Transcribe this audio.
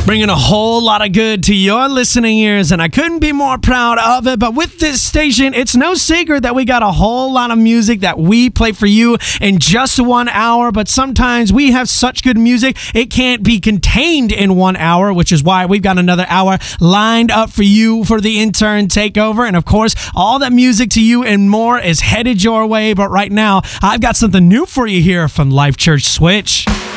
Bringing a whole lot of good to your listening ears, and I couldn't be more proud of it. But with this station, it's no secret that we got a whole lot of music that we play for you in just 1 hour. But sometimes we have such good music, it can't be contained in 1 hour, which is why we've got another hour lined up for you for the Intern Takeover. And of course, all that music to you and more is headed your way. But right now, I've got something new for you here from Life Church Switch.